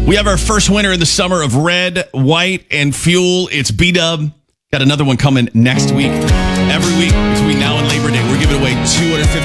We have our first winner in the summer of Red, White, and Fuel. It's B-Dub. Got another one coming next week. Every week between now and Labor Day, we're giving away $250